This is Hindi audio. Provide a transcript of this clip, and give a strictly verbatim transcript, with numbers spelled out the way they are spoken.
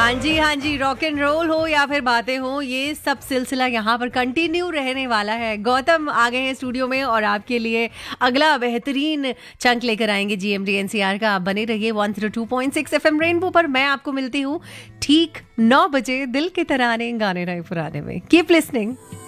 हाँ जी हाँ जी, रॉक एंड रोल हो या फिर बातें हो, ये सब सिलसिला यहाँ पर कंटिन्यू रहने वाला है। गौतम आ गए हैं स्टूडियो में और आपके लिए अगला बेहतरीन चंक लेकर आएंगे जीएमडी एनसीआर का। आप बने रहिए one zero two point six FM rainbow पर। मैं आपको मिलती हूँ ठीक नौ बजे दिल के तराने गाने रहे पुराने में। Keep listening.